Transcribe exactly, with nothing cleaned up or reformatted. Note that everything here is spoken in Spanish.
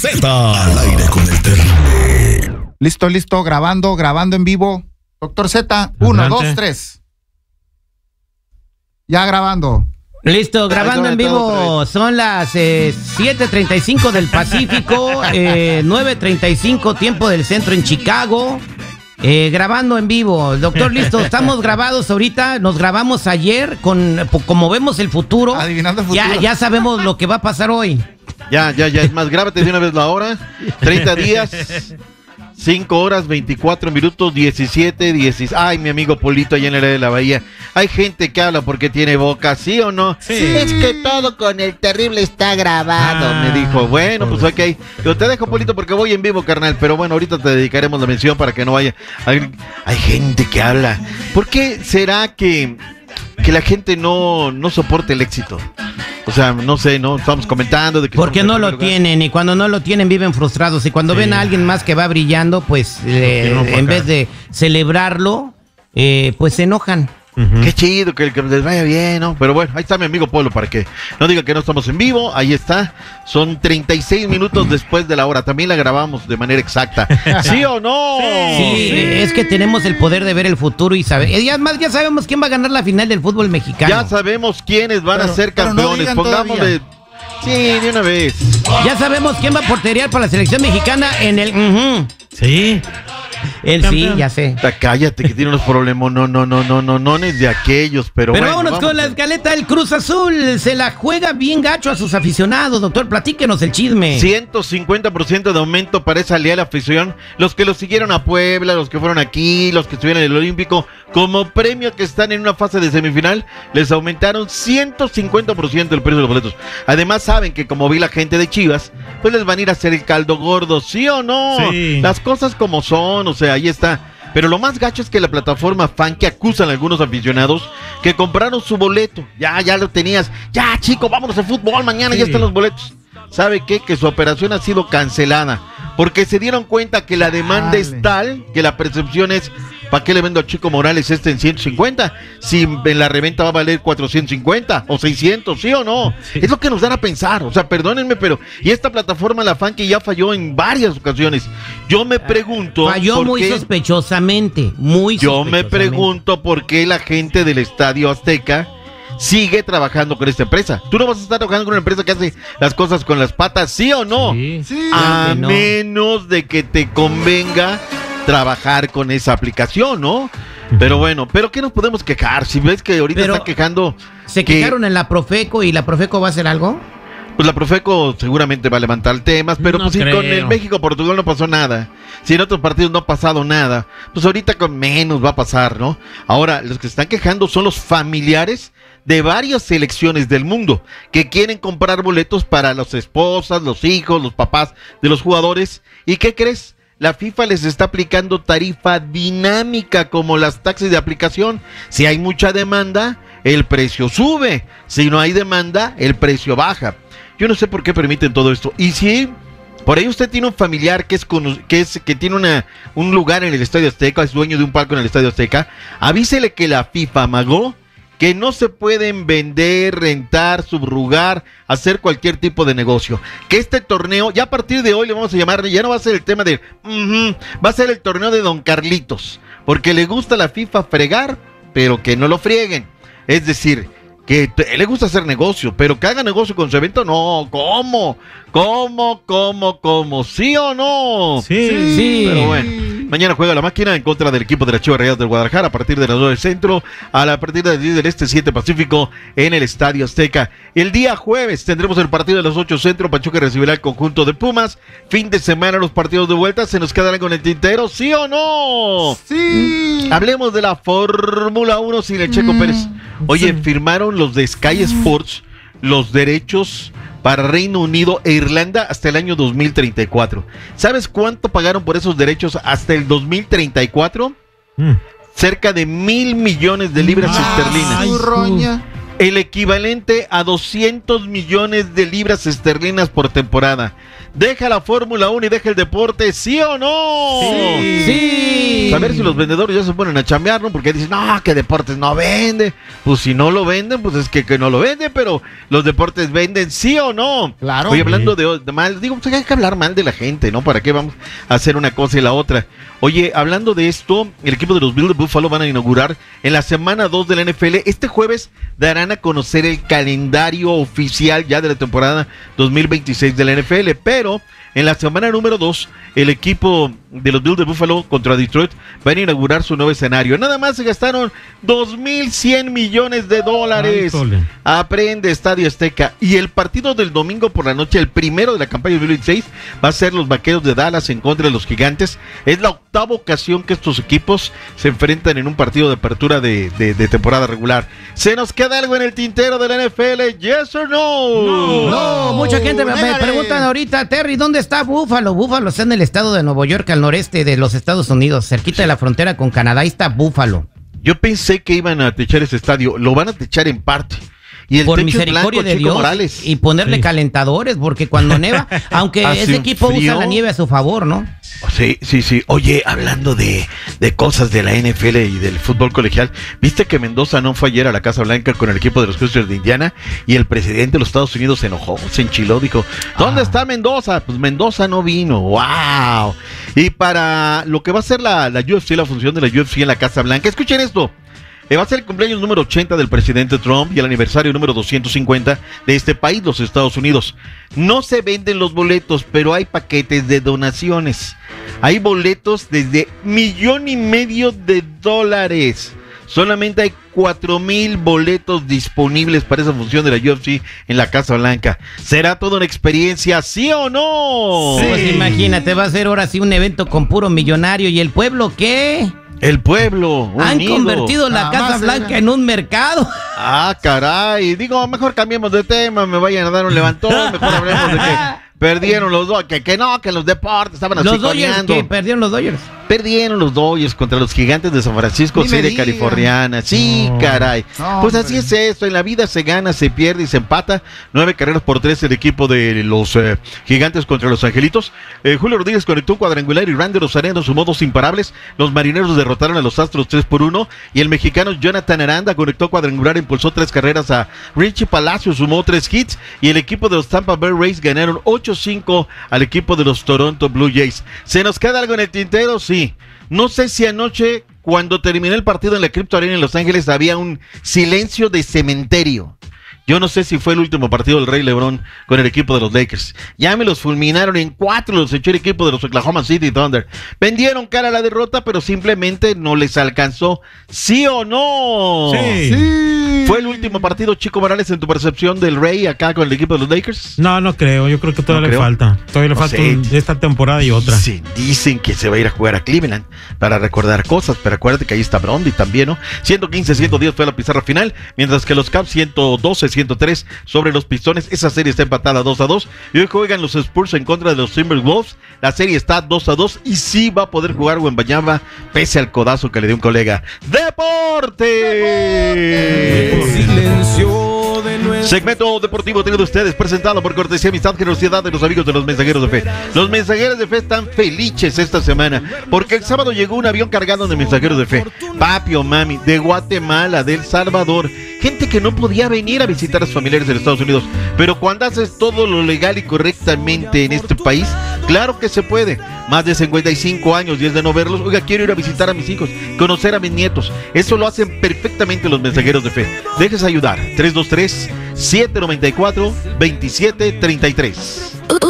Z al aire con el terrible. Listo, listo, grabando, grabando en vivo. Doctor Z, uno, dos, tres. Ya grabando. Listo, grabando en vivo. Son las eh, siete treinta y cinco del Pacífico, eh, nueve treinta y cinco tiempo del centro en Chicago. Eh, grabando en vivo. Doctor, listo, estamos grabados ahorita. Nos grabamos ayer con, como vemos el futuro. Adivinando el futuro. Ya, ya sabemos lo que va a pasar hoy. Ya, ya, ya, es más, grábate de una vez la hora. treinta días, cinco horas, veinticuatro minutos, diecisiete, dieciséis. Ay, mi amigo Polito allá en el área de la Bahía. Hay gente que habla porque tiene boca, ¿sí o no? Sí. Es que todo con el terrible está grabado, ah, me dijo. Bueno, pues ok. Yo te dejo, Polito, porque voy en vivo, carnal. Pero bueno, ahorita te dedicaremos la mención para que no vaya. Hay, hay gente que habla. ¿Por qué será que, que la gente no, no soporta el éxito? O sea, no sé, ¿no? Estamos comentando de que... Porque no lo tienen, y cuando no lo tienen viven frustrados. Y cuando sí. ven a alguien más que va brillando, pues eh, en vez de celebrarlo, eh, pues se enojan. Uh-huh. Qué chido, que, que les vaya bien, ¿no? Pero bueno, ahí está mi amigo Polo para que no diga que no estamos en vivo. Ahí está, son treinta y seis minutos después de la hora. También la grabamos de manera exacta. ¿Sí o no? Sí, sí, es que tenemos el poder de ver el futuro y saber. Y además ya sabemos quién va a ganar la final del fútbol mexicano. Ya sabemos quiénes van pero, a ser campeones. No pongámosle. Sí, de una vez. Ya sabemos quién va a porterear para la selección mexicana en el. Uh-huh. Sí. Él sí, ya sé. Cállate, que tiene unos problemas, no, no, no, no, no, no, no es de aquellos, pero, pero bueno. vámonos vamos. Con la escaleta del Cruz Azul, se la juega bien gacho a sus aficionados, doctor, platíquenos el chisme. ciento cincuenta por ciento de aumento para esa leal afición, los que los siguieron a Puebla, los que fueron aquí, los que estuvieron en el Olímpico, como premio que están en una fase de semifinal, les aumentaron ciento cincuenta por ciento el precio de los boletos. Además saben que como vi la gente de Chivas, pues les van a ir a hacer el caldo gordo, ¿sí o no? Sí. Las cosas como son, o sea, ahí está. Pero lo más gacho es que la plataforma Fan, que acusan a algunos aficionados que compraron su boleto, ya, ya lo tenías, ya chico, vámonos al fútbol, mañana sí. Ya están los boletos. ¿Sabe qué? Que su operación ha sido cancelada, porque se dieron cuenta que la demanda Dale. es tal, que la percepción es, ¿para qué le vendo a Chico Morales este en ciento cincuenta? Si en la reventa va a valer cuatrocientos cincuenta o seiscientos, ¿sí o no? Sí. Es lo que nos dan a pensar, o sea, perdónenme, pero... Y esta plataforma, la Fan, que ya falló en varias ocasiones. Yo me pregunto... Falló por muy qué, sospechosamente, muy Yo sospechosamente. me pregunto por qué la gente del Estadio Azteca sigue trabajando con esta empresa. Tú no vas a estar trabajando con una empresa que hace las cosas con las patas, ¿sí o no? Sí. Sí. A no. menos de que te convenga trabajar con esa aplicación, ¿no? Pero bueno, ¿pero qué nos podemos quejar? Si ves que ahorita pero está quejando... ¿Se que, quejaron en la Profeco y la Profeco va a hacer algo? Pues la Profeco seguramente va a levantar temas, pero no pues si con el México-Portugal no pasó nada, si en otros partidos no ha pasado nada, pues ahorita con menos va a pasar, ¿no? Ahora, los que están quejando son los familiares de varias selecciones del mundo que quieren comprar boletos para las esposas, los hijos, los papás de los jugadores. ¿Y qué crees? La FIFA les está aplicando tarifa dinámica como las taxis de aplicación. Si hay mucha demanda, el precio sube. Si no hay demanda, el precio baja. Yo no sé por qué permiten todo esto. Y si por ahí usted tiene un familiar que es, que, es que tiene una, un lugar en el Estadio Azteca, es dueño de un palco en el Estadio Azteca, avísele que la FIFA amagó que no se pueden vender, rentar, subrugar, hacer cualquier tipo de negocio. Que este torneo, ya a partir de hoy le vamos a llamar, ya no va a ser el tema de, uh-huh, va a ser el torneo de Don Carlitos, porque le gusta a la FIFA fregar, pero que no lo frieguen. Es decir, que te, le gusta hacer negocio, pero que haga negocio con su evento, no. ¿Cómo? ¿Cómo? ¿Cómo? ¿Cómo? ¿Sí o no? Sí, sí. sí. Pero bueno. Mañana juega la máquina en contra del equipo de las Chivas Rayadas del Guadalajara a partir de las dos del centro, a la partir de las diez del este, siete Pacífico en el Estadio Azteca. El día jueves tendremos el partido de las ocho centro, Pachuca recibirá el conjunto de Pumas. Fin de semana los partidos de vuelta, ¿se nos quedarán con el tintero? ¿Sí o no? Sí. Hablemos de la Fórmula uno sin el Checo mm, Pérez. Oye, sí. Firmaron los de Sky Sports los derechos para Reino Unido e Irlanda hasta el año dos mil treinta y cuatro. ¿Sabes cuánto pagaron por esos derechos hasta el dos mil treinta y cuatro? Mm. Cerca de mil millones de libras ah, esterlinas. Ay, roña. el equivalente a doscientos millones de libras esterlinas por temporada. ¿Deja la Fórmula uno y deja el deporte, sí o no? Sí. sí. A ver si los vendedores ya se ponen a chambear, ¿no? Porque dicen, no, que deportes no vende. Pues si no lo venden, pues es que, que no lo venden, pero los deportes venden, ¿sí o no? Claro. Oye, hablando de, de mal, digo, pues hay que hablar mal de la gente, ¿no? ¿Para qué vamos a hacer una cosa y la otra? Oye, hablando de esto, el equipo de los Bills de Buffalo van a inaugurar en la semana dos de la N F L. Este jueves darán a conocer el calendario oficial ya de la temporada dos mil veintiséis de la N F L, pero en la semana número dos, el equipo de los Bills de Buffalo contra Detroit van a inaugurar su nuevo escenario. Nada más se gastaron dos mil cien millones de dólares. Ay, aprende Estadio Azteca. Y el partido del domingo por la noche, el primero de la campaña dos mil veintiséis, va a ser los Vaqueros de Dallas en contra de los Gigantes. Es la octava ocasión que estos equipos se enfrentan en un partido de apertura de, de, de temporada regular. ¿Se nos queda algo en el tintero de la N F L? ¿Yes or no? No, no mucha gente me, me preguntan ahorita, Terry, ¿dónde está Buffalo? Buffalo está en el estado de Nueva York, al noreste de los Estados Unidos, cerquita sí. de la frontera con Canadá. Ahí está Buffalo. Yo pensé que iban a techar ese estadio. Lo van a techar en parte. Y el por techo misericordia blanco, de Chico Dios Morales. Y ponerle sí. calentadores, porque cuando neva, aunque ese equipo frío. usa la nieve a su favor, ¿no? Sí, sí, sí. Oye, hablando de, de cosas de la N F L y del fútbol colegial, ¿viste que Mendoza no fue ayer a la Casa Blanca con el equipo de los Cougars de Indiana? Y el presidente de los Estados Unidos se enojó, se enchiló, dijo, ¿dónde ah. está Mendoza? Pues Mendoza no vino, wow. Y para lo que va a ser la, la U F C, la función de la U F C en la Casa Blanca, escuchen esto. Va a ser el cumpleaños número ochenta del presidente Trump y el aniversario número doscientos cincuenta de este país, los Estados Unidos. No se venden los boletos, pero hay paquetes de donaciones. Hay boletos desde millón y medio de dólares. Solamente hay cuatro mil boletos disponibles para esa función de la U F C en la Casa Blanca. ¿Será toda una experiencia, sí o no? Sí. Pues imagínate, va a ser ahora sí un evento con puro millonario. ¿Y el pueblo qué? El pueblo han unido. Convertido la Nada Casa Blanca era. en un mercado. Ah, caray. Digo, mejor cambiemos de tema, me vayan a dar un levantón, mejor hablemos de que perdieron los dos, que, que no, que los deportes estaban los Dodgers, que perdieron los Dodgers. Perdieron los Dodgers contra los Gigantes de San Francisco, serie californiana. Sí, no, caray. No, pues así es esto, en la vida se gana, se pierde y se empata. Nueve carreras por tres el equipo de los eh, Gigantes contra los Angelitos. Eh, Julio Rodríguez conectó un cuadrangular y Randy Rosarena sumó dos imparables. Los Marineros derrotaron a los Astros tres por uno y el mexicano Jonathan Aranda conectó cuadrangular, impulsó tres carreras a Richie Palacio, sumó tres hits y el equipo de los Tampa Bay Rays ganaron ocho cinco al equipo de los Toronto Blue Jays. ¿Se nos queda algo en el tintero? Sí. No sé si anoche, cuando terminó el partido en la Crypto Arena en Los Ángeles, había un silencio de cementerio. Yo no sé si fue el último partido del Rey LeBron con el equipo de los Lakers. Ya me los fulminaron en cuatro, los echó el equipo de los Oklahoma City Thunder. Vendieron cara a la derrota, pero simplemente no les alcanzó. ¿Sí o no? Sí. sí. ¿Fue el último partido, Chico Morales, en tu percepción del Rey acá con el equipo de los Lakers? No, no creo. Yo creo que todavía no le creo. falta. Todavía le no falta sé. un, esta temporada y otra. Sí, dicen que se va a ir a jugar a Cleveland para recordar cosas, pero acuérdate que ahí está Brondi también, ¿no? ciento quince a ciento diez fue la pizarra final, mientras que los Cavs ciento doce a ciento tres sobre los Pistones. Esa serie está empatada dos a dos. Y hoy juegan los Spurs en contra de los Timberwolves. La serie está dos a dos y sí va a poder jugar Wembanyama pese al codazo que le dio un colega. ¡Deporte! ¡Deporte! Segmento deportivo tenido ustedes presentado por cortesía, amistad, generosidad de los amigos de los Mensajeros de Fe. Los Mensajeros de Fe están felices esta semana porque el sábado llegó un avión cargado de Mensajeros de Fe. Papi o mami, de Guatemala, de El Salvador, gente que no podía venir a visitar a sus familiares en Estados Unidos. Pero cuando haces todo lo legal y correctamente en este país, claro que se puede. Más de cincuenta y cinco años y es de no verlos. Oiga, quiero ir a visitar a mis hijos, conocer a mis nietos. Eso lo hacen perfectamente los Mensajeros de Fe. Dejes ayudar. tres dos tres, siete nueve cuatro, dos siete tres tres.